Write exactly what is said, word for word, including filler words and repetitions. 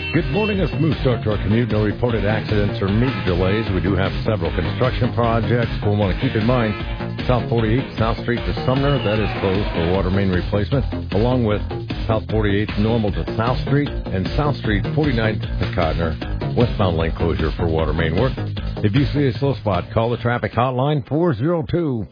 Good morning. A smooth start to our commute. No reported accidents or major delays. We do have several construction projects. We'll want to keep in mind South forty-eight, South Street to Sumner. That is closed for water main replacement, along with South forty-eight normal to South Street and South Street forty-ninth to Cotner. Westbound lane closure for water main work. If you see a slow spot, call the traffic hotline four oh two